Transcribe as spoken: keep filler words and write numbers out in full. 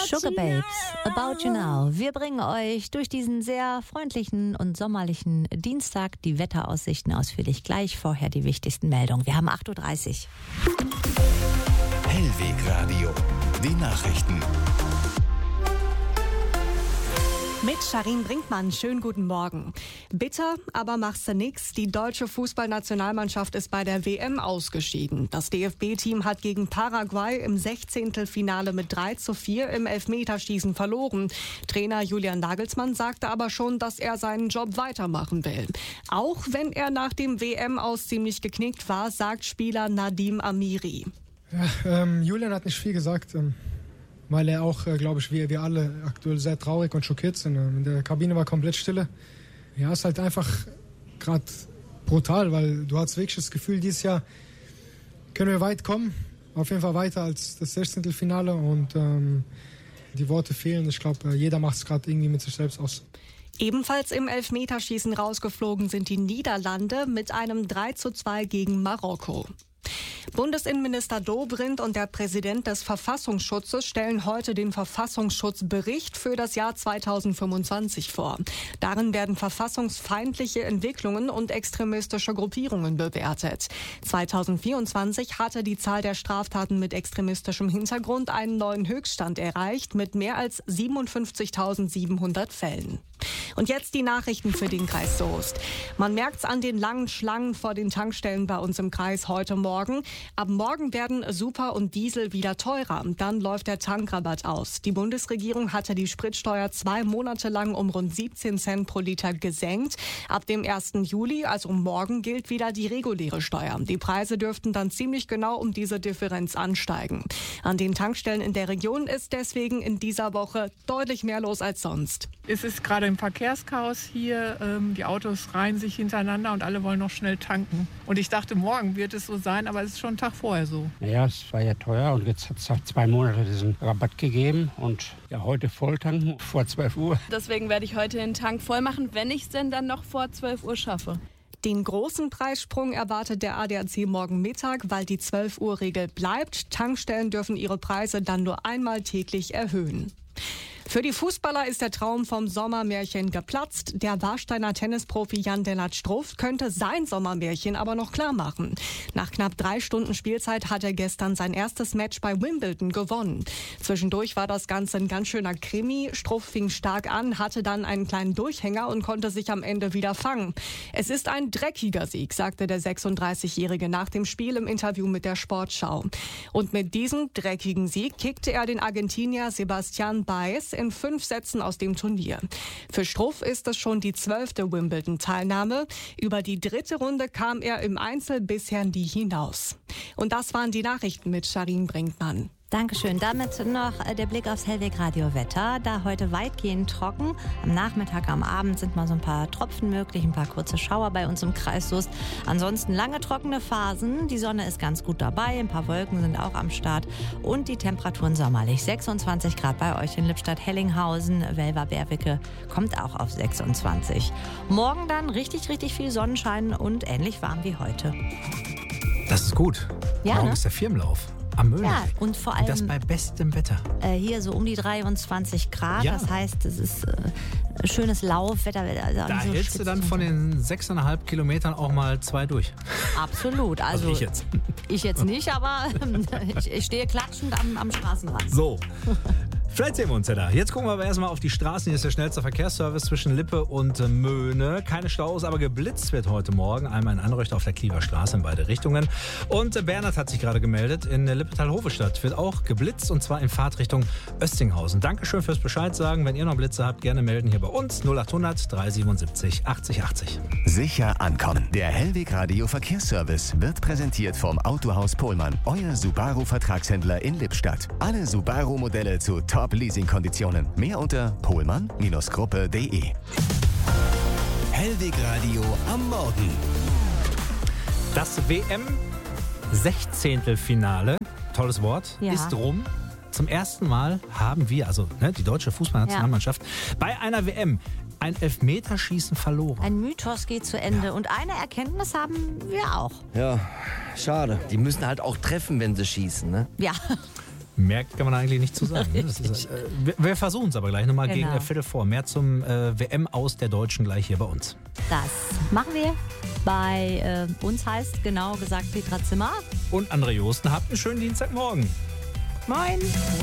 Sugar Babes, About You Now. Wir bringen euch durch diesen sehr freundlichen und sommerlichen Dienstag die Wetteraussichten ausführlich. Gleich vorher die wichtigsten Meldungen. Wir haben acht Uhr dreißig. Hellwegradio, die Nachrichten. Mit Sharin Brinkmann, schönen guten Morgen. Bitter, aber machst du nix. Die deutsche Fußballnationalmannschaft ist bei der W M ausgeschieden. Das D F B-Team hat gegen Paraguay im Sechzehntelfinale mit drei zu vier im Elfmeterschießen verloren. Trainer Julian Nagelsmann sagte aber schon, dass er seinen Job weitermachen will. Auch wenn er nach dem W M-Aus ziemlich geknickt war, sagt Spieler Nadim Amiri. Ja, ähm, Julian hat nicht viel gesagt. Ähm Weil er auch, äh, glaube ich, wie wir alle aktuell sehr traurig und schockiert sind. In der Kabine war komplett Stille. Ja, ist halt einfach gerade brutal, weil du hast wirklich das Gefühl, dieses Jahr können wir weit kommen. Auf jeden Fall weiter als das Sechzehntelfinale und ähm, die Worte fehlen. Ich glaube, jeder macht es gerade irgendwie mit sich selbst aus. Ebenfalls im Elfmeterschießen rausgeflogen sind die Niederlande mit einem drei zu zwei gegen Marokko. Bundesinnenminister Dobrindt und der Präsident des Verfassungsschutzes stellen heute den Verfassungsschutzbericht für das Jahr zweitausendfünfundzwanzig vor. Darin werden verfassungsfeindliche Entwicklungen und extremistische Gruppierungen bewertet. zweitausendvierundzwanzig hatte die Zahl der Straftaten mit extremistischem Hintergrund einen neuen Höchststand erreicht mit mehr als siebenundfünfzigtausendsiebenhundert Fällen. Und jetzt die Nachrichten für den Kreis Soest. Man merkt's an den langen Schlangen vor den Tankstellen bei uns im Kreis heute Morgen. Ab morgen werden Super und Diesel wieder teurer. Dann läuft der Tankrabatt aus. Die Bundesregierung hatte die Spritsteuer zwei Monate lang um rund siebzehn Cent pro Liter gesenkt. Ab dem ersten Juli, also morgen, gilt wieder die reguläre Steuer. Die Preise dürften dann ziemlich genau um diese Differenz ansteigen. An den Tankstellen in der Region ist deswegen in dieser Woche deutlich mehr los als sonst. Es ist gerade im Verkehrschaos hier. Ähm, die Autos reihen sich hintereinander und alle wollen noch schnell tanken. Und ich dachte, morgen wird es so sein, aber es ist schon einen Tag vorher so. Naja, es war ja teuer und jetzt hat es nach zwei Monaten diesen Rabatt gegeben. Und ja, heute volltanken vor zwölf Uhr. Deswegen werde ich heute den Tank voll machen, wenn ich es denn dann noch vor zwölf Uhr schaffe. Den großen Preissprung erwartet der A D A C morgen Mittag, weil die zwölf Uhr Regel bleibt. Tankstellen dürfen ihre Preise dann nur einmal täglich erhöhen. Für die Fußballer ist der Traum vom Sommermärchen geplatzt. Der Warsteiner Tennisprofi Jan-Lennart Struff könnte sein Sommermärchen aber noch klar machen. Nach knapp drei Stunden Spielzeit hat er gestern sein erstes Match bei Wimbledon gewonnen. Zwischendurch war das Ganze ein ganz schöner Krimi. Struff fing stark an, hatte dann einen kleinen Durchhänger und konnte sich am Ende wieder fangen. Es ist ein dreckiger Sieg, sagte der sechsunddreißigjährige nach dem Spiel im Interview mit der Sportschau. Und mit diesem dreckigen Sieg kickte er den Argentinier Sebastian Baez in fünf Sätzen aus dem Turnier. Für Struff ist es schon die zwölfte Wimbledon-Teilnahme. Über die dritte Runde kam er im Einzel bisher nie hinaus. Und das waren die Nachrichten mit Sharin Brinkmann. Dankeschön. Damit noch der Blick aufs Hellweg-Radio-Wetter. Da heute weitgehend trocken. Am Nachmittag, am Abend sind mal so ein paar Tropfen möglich, ein paar kurze Schauer bei uns im Kreis Soest. Ansonsten lange trockene Phasen. Die Sonne ist ganz gut dabei. Ein paar Wolken sind auch am Start. Und die Temperaturen sommerlich. sechsundzwanzig Grad bei euch in Lippstadt-Hellinghausen. Welver-Berwicke kommt auch auf sechsundzwanzig. Morgen dann richtig, richtig viel Sonnenschein und ähnlich warm wie heute. Das ist gut. Ja, Morgen ne? ist der Firmenlauf. Am Möhne. Ja, und vor allem und das bei bestem Wetter. Äh, hier so um die dreiundzwanzig Grad. Ja. Das heißt, es ist äh, schönes Laufwetter. Also Da so hältst du dann von den sechseinhalb Kilometern auch mal zwei durch. Absolut. Also, Also ich jetzt. Ich jetzt nicht, aber ich, ich stehe klatschend am, am Straßenrand. So. Vielleicht sehen wir uns ja da. Jetzt gucken wir aber erstmal auf die Straßen. Hier ist der schnellste Verkehrsservice zwischen Lippe und Möhne. Keine Staus, aber geblitzt wird heute Morgen. Einmal in Anreucht auf der Kliever Straße in beide Richtungen. Und Bernhard hat sich gerade gemeldet. In Lippetal-Hofestadt wird auch geblitzt und zwar in Fahrtrichtung Östinghausen. Dankeschön fürs Bescheid sagen. Wenn ihr noch Blitze habt, gerne melden hier bei uns. null achthundert dreihundertsiebenundsiebzig achtzig achtzig. Sicher ankommen. Der Hellweg-Radio Verkehrsservice wird präsentiert vom Autohaus Pohlmann. Euer Subaru-Vertragshändler in Lippstadt. Alle Subaru-Modelle zu Top-Leasing-Konditionen. Mehr unter pohlmann Gruppe punkt de. Hellweg-Radio am Morgen. Das W M-Sechzehntelfinale, tolles Wort, Ja. ist rum. Zum ersten Mal haben wir, also ne, die deutsche Fußballnationalmannschaft, ja. bei einer W M ein Elfmeterschießen verloren. Ein Mythos geht zu Ende. Ja. Und eine Erkenntnis haben wir auch. Ja, schade. Die müssen halt auch treffen, wenn sie schießen, ne? Ja. Mehr kann man eigentlich nicht zu sagen. Ne? Das ist, äh, wir wir versuchen es aber gleich nochmal Genau. gegen äh, Viertel vor. Mehr zum äh, W M aus der Deutschen gleich hier bei uns. Das machen wir. Bei äh, uns heißt genau gesagt Petra Zimmer. Und André Josten, habt einen schönen Dienstagmorgen. Moin.